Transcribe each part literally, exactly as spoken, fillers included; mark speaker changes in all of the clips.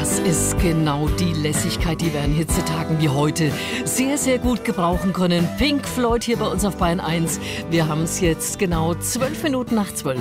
Speaker 1: Das ist genau die Lässigkeit, die wir an Hitzetagen wie heute sehr, sehr gut gebrauchen können. Pink Floyd hier bei uns auf Bayern eins. Wir haben es jetzt genau zwölf Minuten nach zwölf.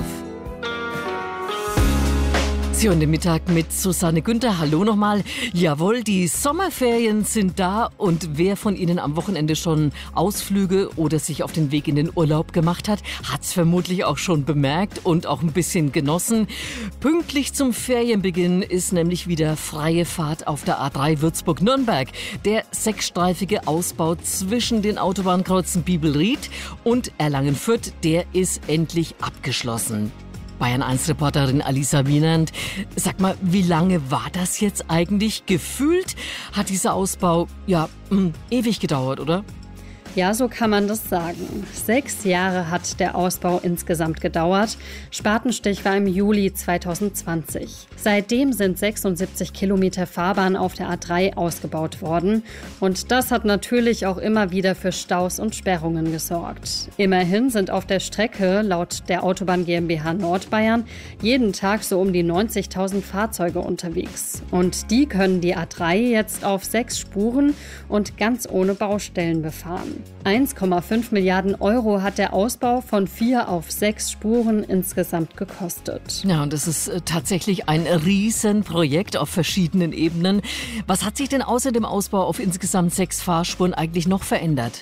Speaker 1: Sie und den Mittag mit Susanne Günther. Hallo nochmal. Jawohl, die Sommerferien sind da und wer von Ihnen am Wochenende schon Ausflüge oder sich auf den Weg in den Urlaub gemacht hat, hat es vermutlich auch schon bemerkt und auch ein bisschen genossen. Pünktlich zum Ferienbeginn ist nämlich wieder freie Fahrt auf der A drei Würzburg-Nürnberg. Der sechsstreifige Ausbau zwischen den Autobahnkreuzen Biebelried und Erlangen-Fürth, der ist endlich abgeschlossen. Bayern eins Reporterin Alisa Wienand. Sag mal, wie lange war das jetzt eigentlich? Gefühlt hat dieser Ausbau ja mh, ewig gedauert, oder?
Speaker 2: Ja, so kann man das sagen. Sechs Jahre hat der Ausbau insgesamt gedauert. Spatenstich war im Juli zweitausendzwanzig. Seitdem sind sechsundsiebzig Kilometer Fahrbahn auf der A drei ausgebaut worden. Und das hat natürlich auch immer wieder für Staus und Sperrungen gesorgt. Immerhin sind auf der Strecke laut der Autobahn GmbH Nordbayern jeden Tag so um die neunzigtausend Fahrzeuge unterwegs. Und die können die A drei jetzt auf sechs Spuren und ganz ohne Baustellen befahren. eins Komma fünf Milliarden Euro hat der Ausbau von vier auf sechs Spuren insgesamt gekostet.
Speaker 1: Ja, und das ist äh, tatsächlich ein Riesenprojekt auf verschiedenen Ebenen. Was hat sich denn außer dem Ausbau auf insgesamt sechs Fahrspuren eigentlich noch verändert?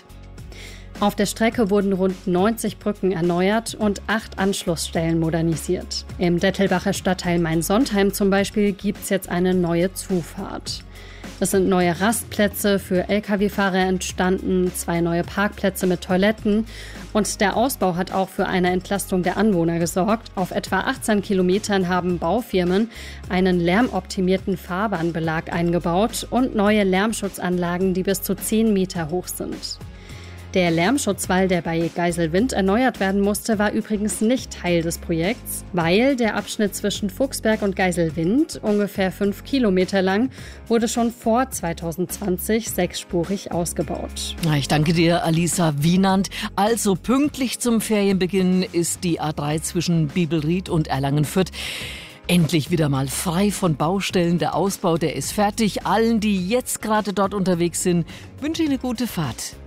Speaker 2: Auf der Strecke wurden rund neunzig Brücken erneuert und acht Anschlussstellen modernisiert. Im Dettelbacher Stadtteil Main-Sontheim zum Beispiel gibt es jetzt eine neue Zufahrt. Es sind neue Rastplätze für L K W-Fahrer entstanden, zwei neue Parkplätze mit Toiletten und der Ausbau hat auch für eine Entlastung der Anwohner gesorgt. Auf etwa achtzehn Kilometern haben Baufirmen einen lärmoptimierten Fahrbahnbelag eingebaut und neue Lärmschutzanlagen, die bis zu zehn Meter hoch sind. Der Lärmschutzwall, der bei Geiselwind erneuert werden musste, war übrigens nicht Teil des Projekts, weil der Abschnitt zwischen Fuchsberg und Geiselwind, ungefähr fünf Kilometer lang, wurde schon vor zweitausendzwanzig sechsspurig ausgebaut.
Speaker 1: Ich danke dir, Alisa Wienand. Also pünktlich zum Ferienbeginn ist die A drei zwischen Biebelried und Erlangen-Fürth endlich wieder mal frei von Baustellen. Der Ausbau, der ist fertig. Allen, die jetzt gerade dort unterwegs sind, wünsche ich eine gute Fahrt.